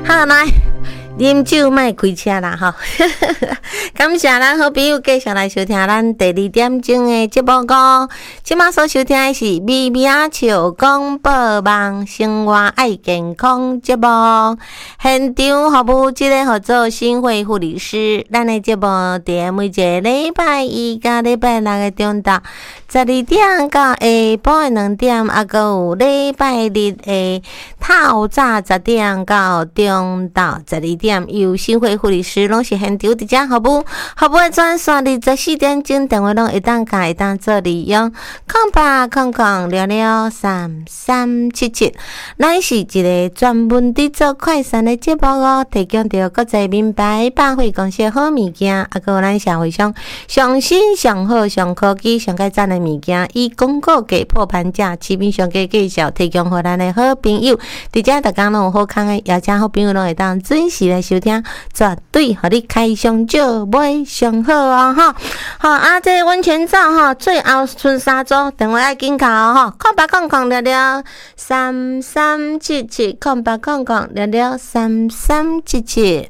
好来。啉酒莫开车啦吼！感谢咱好朋友继续来收听咱第2点钟的节目哦。即马所收听的是咪咪仔笑广播网生活爱健康节目，现场服务即个合作新会护理师。咱的节目伫每一个礼拜一甲礼拜六的中昼12点到下晡的2点，还佫有礼拜日的透早10点到中昼12点。由新会护理师拢是现场伫遮服务的专线24点钟电话拢会当做利用0800003377。咱是一个专门伫做快闪的节目哦，提供着国际名牌百货公司好物件，还佫有咱社会上上新上好上科技上改赞的物件，以广告价破盘价市面上价介绍提供互咱的好朋友。伫遮逐工拢有好康的，邀请好朋友拢会当准时来收听，绝对互你开上少买上好哦吼。好啊，这温泉皂吼，最后剩3组，电话爱紧卡哦吼，08003377，08003377。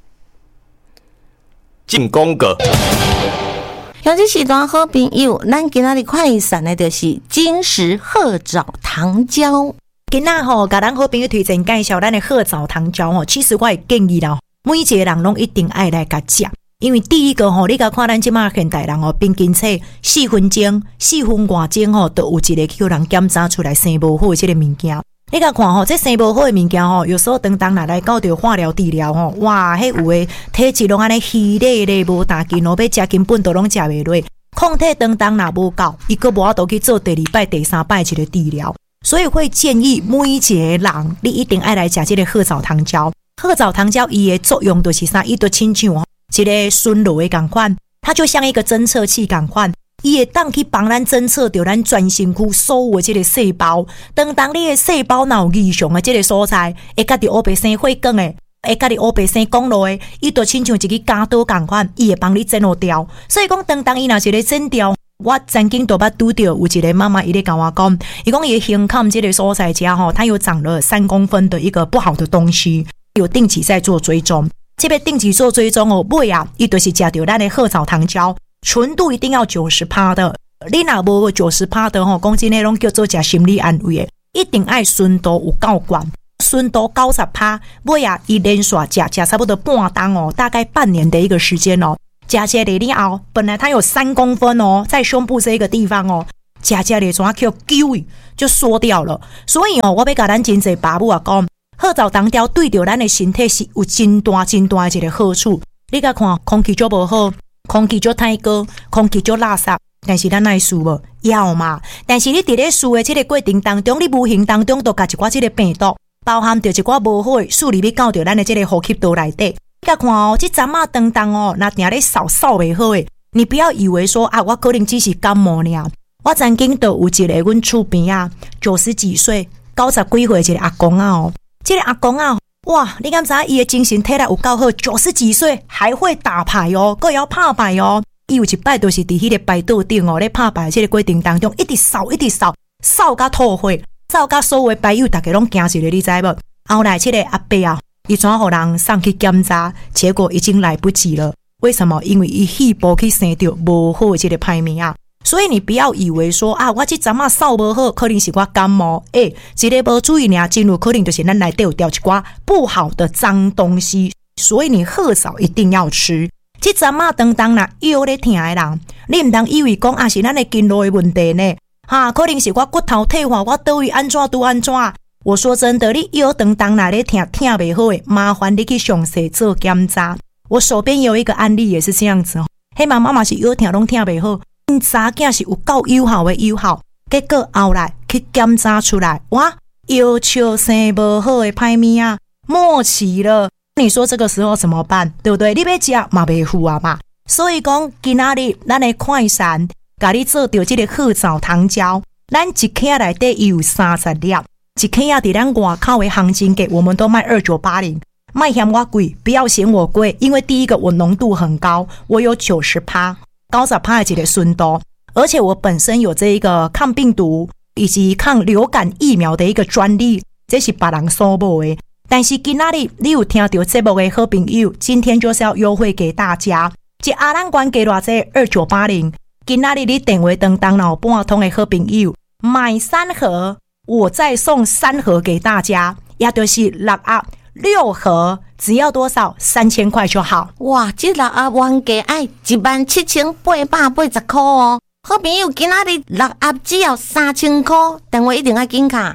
进攻个。 尤其是段好朋友，咱今仔日快闪的就是金石褐藻糖胶。 今仔吼，甲咱好朋友推荐介绍咱的褐藻糖胶吼，其实我会建议啦，每一个人拢一定爱来甲食，因为第一个吼，你甲看咱即马现代人吼，平均测4分钟、4分外钟吼，都有一个叫人检查出来生无好的这个物件。你甲看吼，这生无好的物件吼，有时候当来到着化疗治疗吼，哇，迄有诶体质拢安尼虚咧咧，无大劲咯，要食根本都拢食袂落。抗体当若无够，伊个无法度去做第2摆、第3摆一个治疗。所以会建议每一个人，你一定爱来食这个褐藻糖胶。褐藻糖胶伊的作用就是啥？伊就亲像一个巡逻的共款，它就像一个侦测器共款，伊会当去帮咱侦测到咱全身躯所有的这个细胞。当你的细胞若有异常的这个所在，会甲伫黑白生火光的，会甲伫黑白生公路的，伊就亲像一个加刀共款，伊会帮你侦落掉。所以讲，当伊若是咧侦掉。我曾经都捌拄到有一个妈妈，伊咧跟我讲，伊讲伊胸腔这个所在家吼，它有长了3公分的一个不好的东西，有定期在做追踪。这边定期做追踪哦，尾啊，伊就是食到咱的褐藻糖胶，纯度一定要90%的。你若无90%的吼，讲真诶，拢叫做食心理安慰的，一定爱纯度有够悬，纯度90%，尾啊，伊连续食差不多半当哦，大概半年的一个时间哦。加起来了后，本来它有3公分哦，在胸部这一个地方哦，加起来怎啊就缩掉了。所以哦，我要甲咱真侪爸母啊讲，褐藻糖胶对着咱的身体是有真大的一个好处。你甲看，空气就无好，空气就太高，空气就垃圾，但是咱爱输无要嘛？但是你伫咧输的这个过程当中，你无形当中都甲一寡这个病毒，包含着一寡无好的数入去到着咱的这个呼吸道内底。你看哦，这阵啊当哦，那定咧扫袂好诶。你不要以为说啊，我可能只是感冒尔。我曾经都有一个阮厝边啊，90几岁、90几岁一个阿公啊哦，这个阿公啊，哇，你敢知伊的精神体力有够好，90几岁还会打牌哦，佫会晓拍牌哦。伊有一摆都是伫迄个牌桌顶哦，咧拍牌这个过程当中，一直扫，扫到吐血，扫到所有的牌友大家拢惊死了，你知无？后来这个阿伯啊。伊怎互人送去检查，结果已经来不及了。为什么？因为伊细胞去生到无好的这个歹物啊。所以你不要以为说啊，我这阵啊扫无好，可能是我感冒。一个无注意尔，进入可能就是咱内底有掉一寡不好的脏东西。所以你褐藻一定要吃。这阵啊当若腰咧疼的人，你唔通以为讲啊是咱的筋络的问题呢？可能是我骨头退化，我倒位安怎都安怎。我说真的，你腰当若咧疼袂好诶，麻烦你去详细做检查。我手边有一个案例也是这样子哦，迄妈妈是腰疼拢疼袂好，因查囝是有够友好的友好，结果后来去检查出来，哇，腰笑生无好的歹物啊，末期了。你说这个时候怎么办？对不对？你要食嘛袂赴啊嘛。所以讲，今仔日咱的快闪，甲你做到这个褐藻糖胶，咱一克内底有30粒。一克啊，伫咱外口的行情价，我们都卖2980，卖嫌我贵，不要嫌我贵，因为第一个我浓度很高，我有90%、90%的一个纯度，而且我本身有这一个抗病毒以及抗流感疫苗的一个专利，这是别人所无的。 但是今仔日你有听到节目的好朋友，今天就是要优惠给大家，这阿兰关给偌济2980，今仔日你电话当然有半通的好朋友，买3盒，我再送3盒给大家，也就是6盒，只要多少？3000块就好。 哇，这6盒原价爱17880块哦。好朋友，今仔日6盒只要3000块，电话一定要紧卡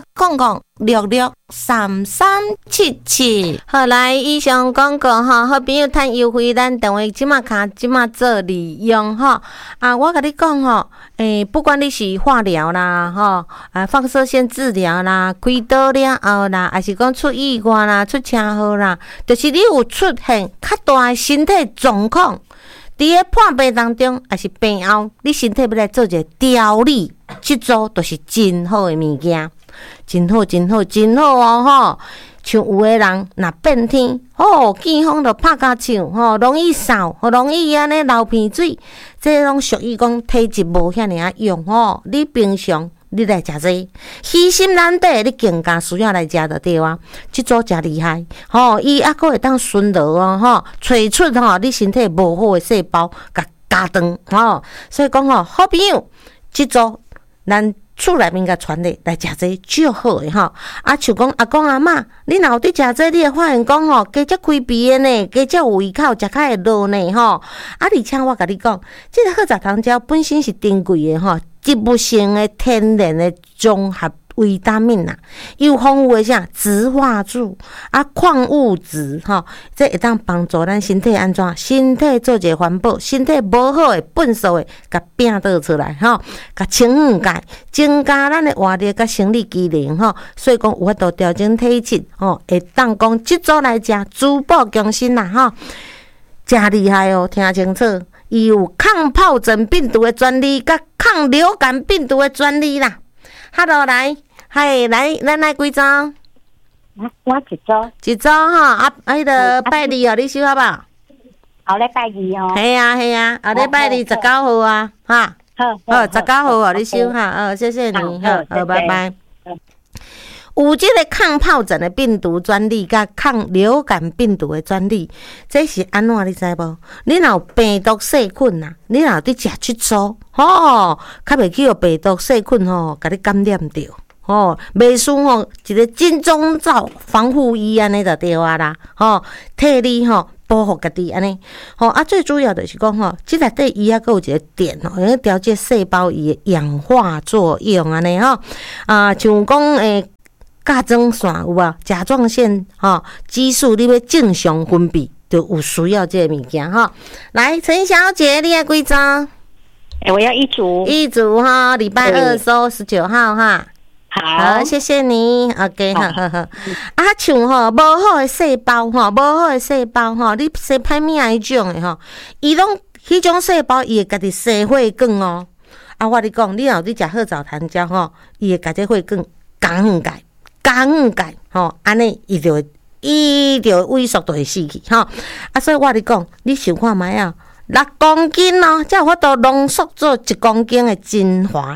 ，0800663377。好，来以上广告哈，好朋友趁优惠，咱电话即马卡即马做利用哈。我甲你讲吼，不管你是化疗啦，吼，放射线治疗啦，开刀了后啦，还是讲出意外啦、出车祸啦，就是你有出现较大的身体状况。伫个破病当中，还是病后，你身体要来做一个调理，这组都是真好的物件，真好哦吼！像有的人若变天，见风就拍甲唱，容易扫，容易安尼流鼻水，这拢属于讲体质无遐尔用吼。你平常你来食这虚心难得，你更加需要来食就对啊。这组真厉害，伊还佫会当顺路哦，找出你身体无好的细胞，甲加长所以讲好朋友，这组咱厝内面甲传的来食这就好的像讲阿公阿嬷，你若有伫食这，你会发现讲加只开鼻的呢，加只有胃口，食较会落呢而且我甲你讲，这个褐藻糖胶本身是珍贵的植物性的天然的综合维他命有丰富的啥植化素矿物质这会当帮助咱身体安怎？身体做一个环保，身体无好的粪扫的，甲摒倒出来甲清解，增加咱的活力甲生理机能所以讲有法度调整体质会当讲这组来食珠宝强身真厉害哦！听清楚。伊有抗疱疹病毒的专利，甲抗流感病毒的专利啦。Hello， 来，咱来几张？ 我一组迄个拜二你收好不好？ 后礼拜2哦。 系啊，后礼拜2 19号好，19号你收谢谢你，好，拜拜。有这个抗疱疹的病毒专利，甲抗流感病毒的专利，这是安怎你知无？你若有病毒细菌你若伫食这组较袂去病毒细菌甲你感染着袂输一个金钟罩防护衣安尼就对啦替你保护家己安尼最主要就是讲这内底伊还佫有一个碘会调节细胞伊的氧化作用安尼像讲甲状腺有无？甲状腺激素你要正常分泌，就有需要这个物件来，陈小姐，你要几张？ 我要一组礼拜2收19号好，谢谢你。OK， 好。像无好的细胞你生歹命迄种的伊拢迄种细胞伊会家己生血管我你讲，你若有伫食褐藻糖胶伊会家这血管降解安尼伊就会萎缩，就会死去所以我你讲，你想看觅6公斤才有法度浓缩做1公斤的精华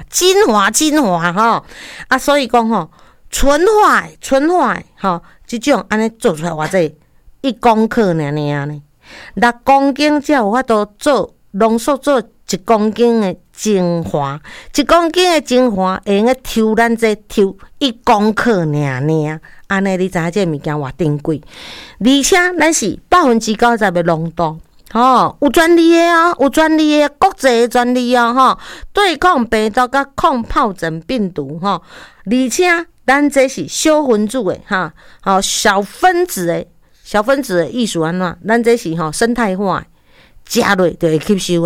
所以讲纯化这种安尼做出来偌济1公克尔呢，6公斤才有法度做浓缩做1公斤的精华，1公斤的精华会用抽咱这抽1公克尔，安尼你知影这物件偌珍贵，而且咱是90%的浓度有专利的有专利的国际的专利对抗病毒甲抗疱疹病毒而且咱这是小分子的小分子的意思安怎？咱这是生态化的，食落就会吸收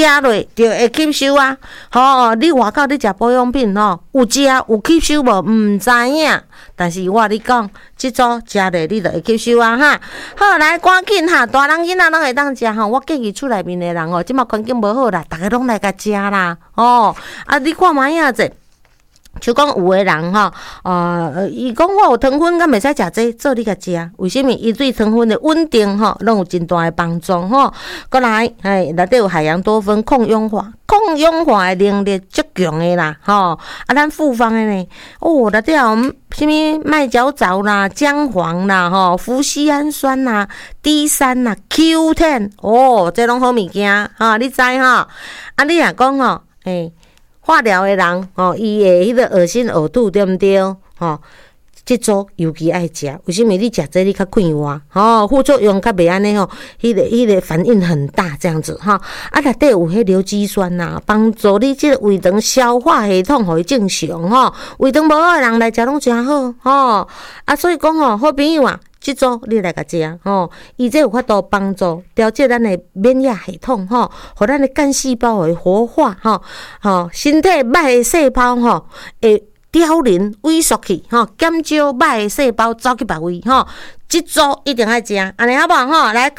你外口你食保养品有食有吸收无？毋知影，但是我你讲，这组食落你就会吸收好，来赶紧大人囡仔拢会当食我建议厝内面的人即马环境无好啦，大家拢来甲食啦你看觅影者。 像讲有的人吼，伊讲我有糖分，敢袂使食这，做你甲食。为什么？伊对糖分的稳定吼，拢有真大的帮助吼。过来，内底有海洋多酚抗氧化，抗氧化的能力足强的啦，吼。咱复方的呢，内底有什么麦角藻啦、姜黄啦、麩酰氨酸啦、D3啦、Q10，这拢好物件哈，你知哈？你若讲吼，化疗的人伊的迄个恶心呕吐对毋对？这组尤其爱食，为什么？你食这你较快活副作用较袂安尼迄个反应很大这样子内底有迄硫基酸呐，帮助你这个胃肠消化系统互伊正常胃肠无好的人来食拢真好所以讲好朋友啊。这组你来甲食伊这有法度帮助调节咱的免疫系统互咱的干细胞会活化身体歹的细胞会凋零萎缩去减少歹的细胞走去别位这组一定爱食，安尼好无来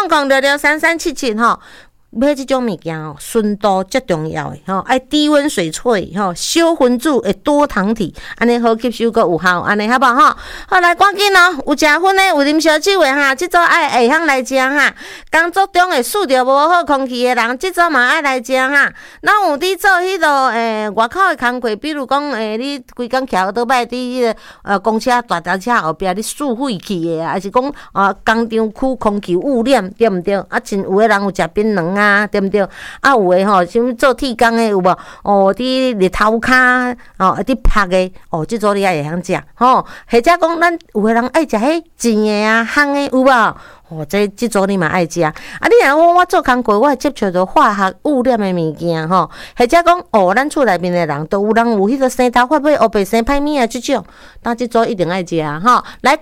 0800663377买这种物件纯度最重要的爱低温水萃小分子的多糖体，安尼好吸收个有效，安尼好不好好来赶紧有食薰的有啉烧酒的这组爱下乡来食工作中会嗅到无好空气的人，这组嘛爱来食咱有伫做迄个外口的工课，比如讲你规工徛倒摆伫迄个公车大条车后壁你漱废气的还是讲工厂区空气污染对毋对真有的人有食槟榔对毋对有诶什么做铁工诶有无伫日头骹伫晒诶这组你爱会晓食或者讲咱有诶人爱食迄甜诶香诶有无这组你嘛爱食你若我做工课我会接触到化学污染诶物件或者讲咱厝内面诶人都有人有迄个生头发尾黑白生歹物这种，那这组一定爱食来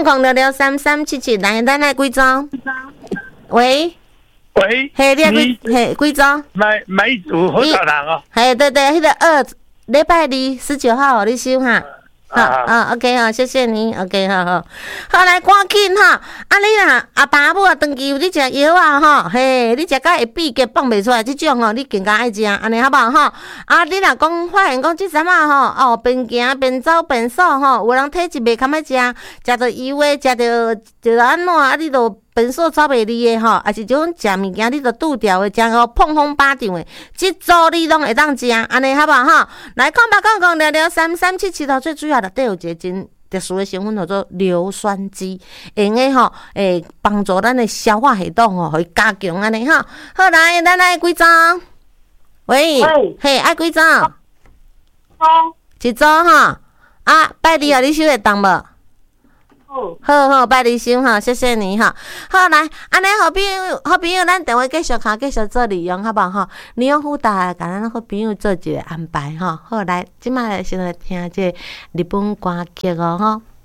0800663377来咱来几组喂嘿，你几组？ 买一组好少人嘿，对，迄个礼拜二19号你收OK 谢谢你 OK 好来赶紧你若阿爸母长期有你食药嘿，你食甲会闭结放袂出来这种你更加爱食，安尼好不好你若讲发现讲这阵边行边走边数有人体质袂堪爱食到油的，食到安怎你就便所走袂离的还是种食物件你就拄掉的，食碰风巴掌的，这组你拢会当食，安尼好不好来0800663377最主要内底有一个真特殊的成分叫做硫酸基，会帮助咱的消化系统会加强安尼好来咱来几组喂嘿爱几组一组拜二你收会当无好，拜你收谢谢你好来，安尼好朋友，咱电话继续做利用，好不好利用辅导甲咱好朋友做一个安排好来，即摆先来听这日本歌曲